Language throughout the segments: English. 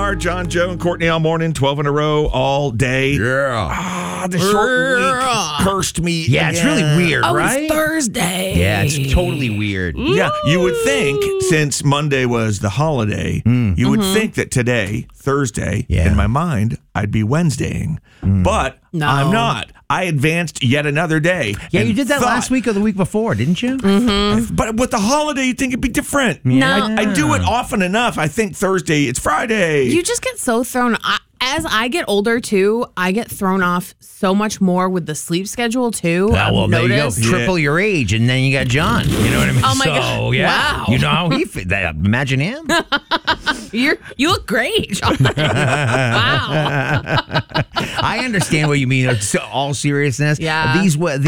are. John, Joe, and Courtney all morning, 12 in a row, all day. Yeah. The short week cursed me. Yeah, it's really weird, right? It's Thursday. Yeah, it's totally weird. Yeah, you would think since Monday was the holiday, you would think that today, Thursday, in my mind, I'd be Wednesdaying. But No. I'm not. I advanced yet another day. Yeah, and you did that last week or the week before, didn't you? But with the holiday, you'd think it'd be different. No. I do it often enough. I think Thursday, it's Friday. You just get so thrown. As I get older too, I get thrown off so much more with the sleep schedule too. Well, there you go. Noticed. Triple your age, and then you got John. You know what I mean? Oh, my God. Yeah. Wow. You know how he imagine him. You look great, John. Wow. I understand what you mean. All seriousness. Yeah.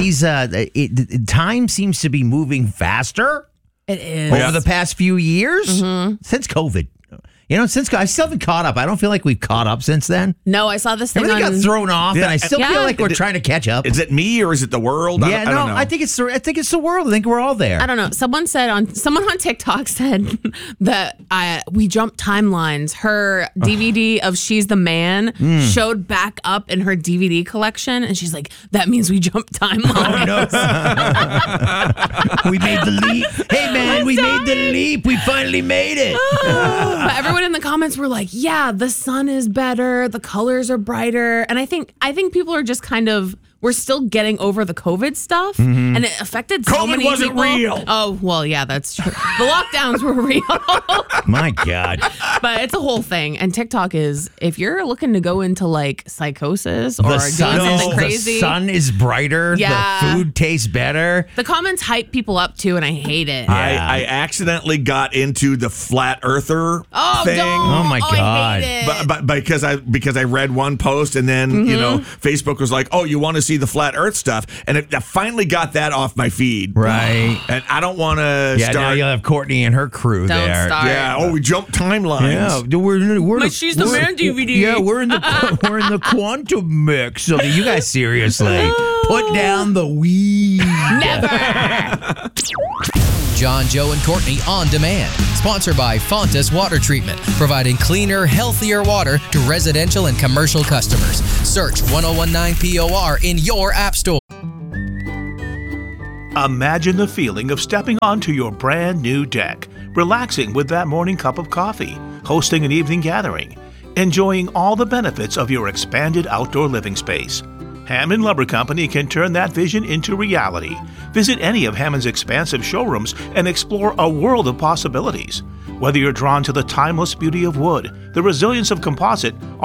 Time seems to be moving faster It is. over the past few years since COVID. You know, I still haven't caught up. I don't feel like we've caught up since then. No, I saw this thing Everything on. got thrown off, and I still feel like we're trying to catch up. Is it me or is it the world? Yeah, I don't know. I think it's the world. I think we're all there. I don't know. Someone on TikTok said that we jumped timelines. Her DVD of She's the Man showed back up in her DVD collection, and she's like, "That means we jumped timelines." Oh, no. We made the leap. Hey, man, we made the leap. We finally made it. But everyone in the comments were like, "Yeah, the sun is better. The colors are brighter." And I think people are just kind of. We're still getting over the COVID stuff, and it affected so COVID many wasn't people. real. Oh, well, yeah, that's true. The lockdowns were real. My God. But it's a whole thing. And TikTok is, if you're looking to go into like psychosis or doing something crazy. The sun is brighter. Yeah. The food tastes better. The comments hype people up too, and I hate it. I accidentally got into the flat earther thing. Don't. Oh, my God. I hate it. But because I read one post and then Facebook was like, "Oh, you want to see the flat Earth stuff?" And I finally got that off my feed. Right. And I don't want to Yeah, now start. you'll have Courtney and her crew Don't there. start. Yeah. Oh, we jumped timelines. Yeah, we're But She's the Man DVD. Yeah, we're in the quantum mix. So you guys seriously put down the weed. Never. John, Joe, and Courtney On Demand. Sponsored by Fontas Water Treatment, providing cleaner, healthier water to residential and commercial customers. Search 1019 POR in your app store. Imagine the feeling of stepping onto your brand new deck, relaxing with that morning cup of coffee, hosting an evening gathering, enjoying all the benefits of your expanded outdoor living space. Hammond Lumber Company can turn that vision into reality. Visit any of Hammond's expansive showrooms and explore a world of possibilities. Whether you're drawn to the timeless beauty of wood, the resilience of composite,